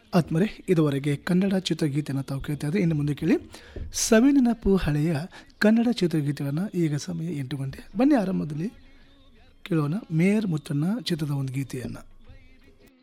ಆತ್ಮರೇ, ಇದುವರೆಗೆ ಕನ್ನಡ ಚಿತ್ರಗೀತೆಯನ್ನು ತಾವು ಕೇಳ್ತಾ ಇದ್ದರೆ. ಇನ್ನು ಮುಂದೆ ಕೇಳಿ ಸವಿನೆನಪು ಹಳೆಯ ಕನ್ನಡ ಚಿತ್ರಗೀತೆಗಳನ್ನು. ಈಗ ಸಮಯ 8 ಗಂಟೆ. ಬನ್ನಿ ಆರಂಭದಲ್ಲಿ ಕೇಳೋಣ ಮೇಯರ್ ಮುತ್ತಣ್ಣ ಚಿತ್ರದ ಒಂದು ಗೀತೆಯನ್ನು.